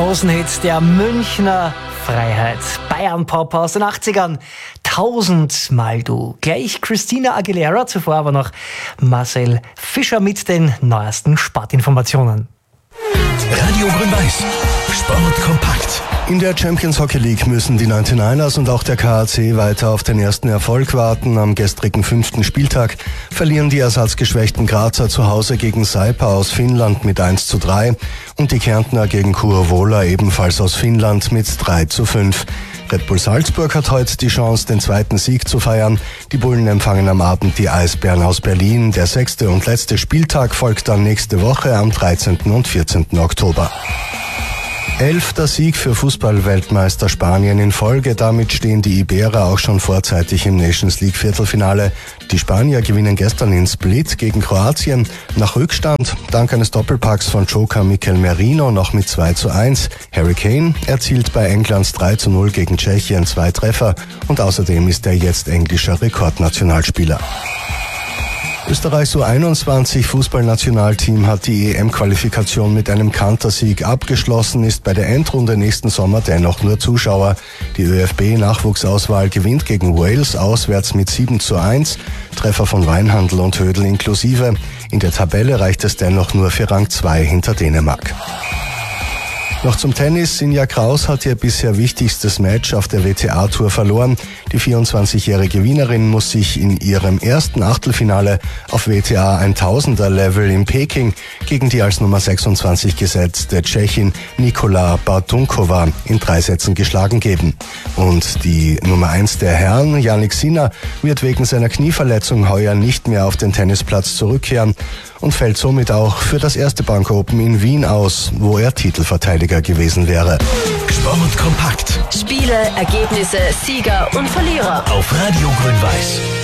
großen Hit der Münchner Freiheit. Bayern-Pop aus den 80ern. 1000-mal du. Gleich Christina Aguilera, zuvor aber noch Marcel Fischer mit den neuesten Sportinformationen. Radio Grün-Weiß. Sport kompakt. In der Champions Hockey League müssen die 99ers und auch der KAC weiter auf den ersten Erfolg warten. Am gestrigen 5. Spieltag verlieren die ersatzgeschwächten Grazer zu Hause gegen Saipa aus Finnland mit 1:3 und die Kärntner gegen Kuovola ebenfalls aus Finnland mit 3:5. Red Bull Salzburg hat heute die Chance, den zweiten Sieg zu feiern. Die Bullen empfangen am Abend die Eisbären aus Berlin. Der 6. und letzte Spieltag folgt dann nächste Woche am 13. und 14. Oktober. 11. Sieg für Fußball-Weltmeister Spanien in Folge. Damit stehen die Iberer auch schon vorzeitig im Nations League Viertelfinale. Die Spanier gewinnen gestern in Split gegen Kroatien nach Rückstand. Dank eines Doppelpacks von Joker Mikel Merino noch mit 2:1. Harry Kane erzielt bei Englands 3:0 gegen Tschechien 2 Treffer und außerdem ist er jetzt englischer Rekordnationalspieler. Österreichs U21 Fußballnationalteam hat die EM-Qualifikation mit einem Kantersieg abgeschlossen, ist bei der Endrunde nächsten Sommer dennoch nur Zuschauer. Die ÖFB-Nachwuchsauswahl gewinnt gegen Wales auswärts mit 7:1, Treffer von Weinhandl und Hödel inklusive. In der Tabelle reicht es dennoch nur für Rang 2 hinter Dänemark. Noch zum Tennis. Sinja Kraus hat ihr bisher wichtigstes Match auf der WTA-Tour verloren. Die 24-jährige Wienerin muss sich in ihrem ersten Achtelfinale auf WTA 1000er-Level in Peking gegen die als Nummer 26 gesetzte Tschechin Nikola Bartunkova in 3 Sätzen geschlagen geben. Und die Nummer 1 der Herren, Jannik Sinner, wird wegen seiner Knieverletzung heuer nicht mehr auf den Tennisplatz zurückkehren und fällt somit auch für das erste Bank Open in Wien aus, wo er Titelverteidiger gewesen wäre. Sport kompakt. Spiele, Ergebnisse, Sieger und Verlierer. Auf Radio Grün-Weiß.